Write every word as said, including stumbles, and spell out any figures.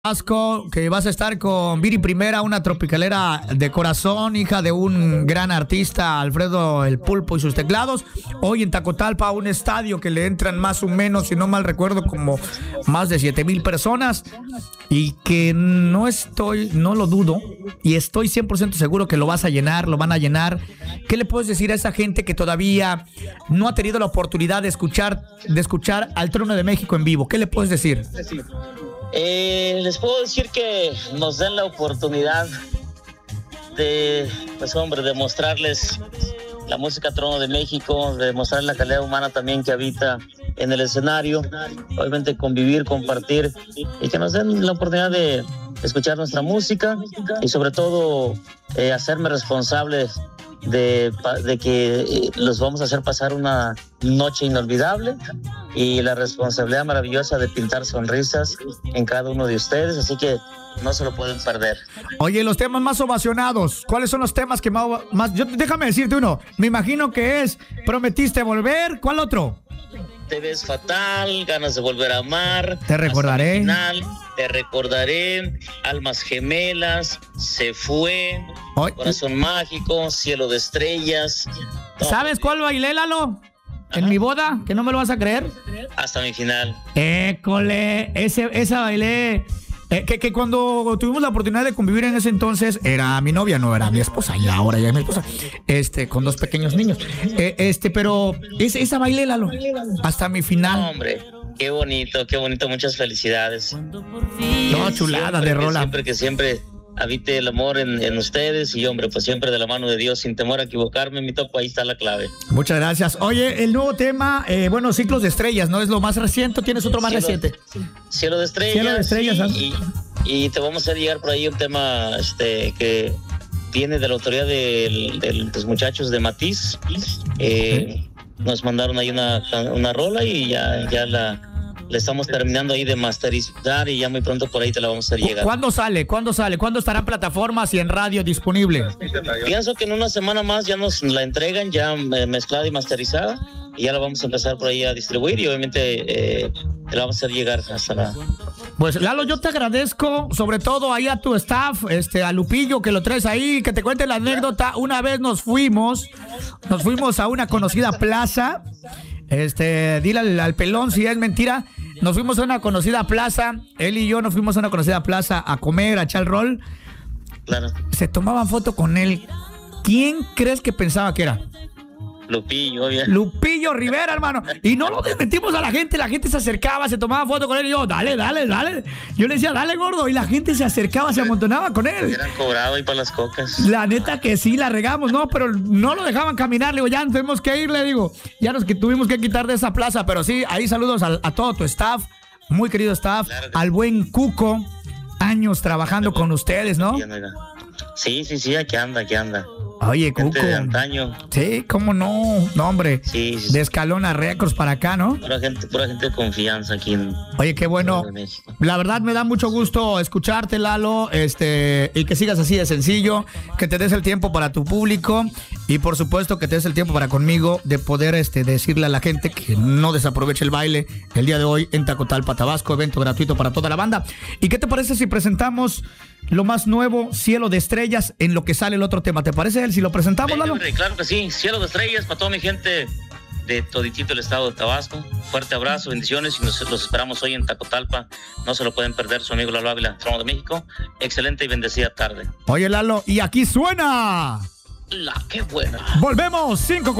Asco, que vas a estar con Viri Primera, una tropicalera de corazón, hija de un gran artista, Alfredo El Pulpo y sus teclados. Hoy en Tacotalpa, un estadio que le entran más o menos, si no mal recuerdo, como más de siete mil personas. Y que no estoy, no lo dudo, y estoy cien por ciento seguro que lo vas a llenar, lo van a llenar. ¿Qué le puedes decir a esa gente que todavía no ha tenido la oportunidad de escuchar, de escuchar al Trono de México en vivo? ¿Qué le puedes decir? Eh, les puedo decir que nos den la oportunidad de, pues hombre, de mostrarles la música Trono de México, de mostrar la calidad humana también que habita en el escenario, obviamente convivir, compartir y que nos den la oportunidad de escuchar nuestra música y sobre todo eh, hacerme responsable de, de que los vamos a hacer pasar una noche inolvidable y la responsabilidad maravillosa de pintar sonrisas en cada uno de ustedes, así que no se lo pueden perder. Oye, los temas más ovacionados, ¿cuáles son los temas que más, más yo, déjame decirte uno, me imagino que es Prometiste Volver, ¿cuál otro? Te ves fatal, ganas de volver a amar. Te recordaré. Final, te recordaré, almas gemelas, se fue, Oye. Corazón mágico, cielo de estrellas. ¿Sabes cuál bailé, Lalo? Ajá. En mi boda, que no me lo vas a creer. Hasta mi final. École, ese, esa bailé. Eh, que, que cuando tuvimos la oportunidad de convivir en ese entonces, era mi novia, no era mi esposa, y ahora ya es mi esposa, este, con dos pequeños niños. Eh, este, pero esa, esa bailé, Lalo, hasta mi final. No, hombre, qué bonito, qué bonito, muchas felicidades. No, chulada siempre de rola. Que siempre que siempre habite el amor en, en ustedes y, hombre, pues siempre de la mano de Dios, sin temor a equivocarme, mi topo, ahí está la clave. Muchas gracias. Oye, el nuevo tema, eh, bueno, Ciclos de Estrellas, ¿no es lo más reciente? ¿Tienes otro más Cielo, reciente? Cielo de Estrellas. Cielo de Estrellas, y, ¿sabes? y, y te vamos a hacer llegar por ahí un tema este que viene de la autoría de, de, de los muchachos de Matiz. Eh, nos mandaron ahí una, una rola y ya, ya la... Le estamos terminando ahí de masterizar y ya muy pronto por ahí te la vamos a hacer llegar. ¿Cuándo sale? ¿Cuándo sale? ¿Cuándo estará en plataformas y en radio disponible? Pienso que en una semana más ya nos la entregan, ya mezclada y masterizada, y ya la vamos a empezar por ahí a distribuir y obviamente eh, te la vamos a hacer llegar hasta la... Pues Lalo, yo te agradezco, sobre todo ahí a tu staff, este, a Lupillo que lo traes ahí, que te cuente la anécdota. Una vez nos fuimos, nos fuimos a una conocida plaza. Este, dile al, al pelón si es mentira. Nos fuimos a una conocida plaza, él y yo nos fuimos a una conocida plaza a comer, a echar rol. Claro. Se tomaban foto con él. ¿Quién crees que pensaba que era? Lupillo, bien. Lupillo Rivera, hermano. Y no lo desmentimos a la gente. La gente se acercaba, se tomaba foto con él. Y yo, dale, dale, dale. Yo le decía, dale, gordo. Y la gente se acercaba, se amontonaba con él. Hubieran cobrado ahí para las cocas. La neta que sí, la regamos, ¿no? Pero no lo dejaban caminar. Le digo, ya tenemos que ir, le digo. Ya nos que tuvimos que quitar de esa plaza. Pero sí, ahí saludos a, a todo tu staff. Muy querido staff. Claro que... Al buen Cuco. Años trabajando con ustedes, ¿no? Sí, sí, sí, aquí anda, aquí anda. Oye, Cuco. De antaño. Sí, cómo no. No, hombre. Sí, sí, sí. De Escalona Records para acá, ¿no? Pura gente, pura gente de confianza aquí en... Oye, qué bueno. La verdad me da mucho gusto escucharte, Lalo, este, y que sigas así de sencillo, que te des el tiempo para tu público y por supuesto que te des el tiempo para conmigo de poder este, decirle a la gente que no desaproveche el baile el día de hoy en Tacotalpa, Tabasco, evento gratuito para toda la banda. ¿Y qué te parece si presentamos lo más nuevo, Cielo de Estrellas, en lo que sale el otro tema? ¿Te parece él si lo presentamos, Lalo? Claro que sí, Cielo de Estrellas para toda mi gente de toditito el estado de Tabasco. Fuerte abrazo, bendiciones y nos los esperamos hoy en Tacotalpa. No se lo pueden perder, su amigo Lalo Ávila, Trono de México. Excelente y bendecida tarde. Oye, Lalo, y aquí suena la que buena. Volvemos, cinco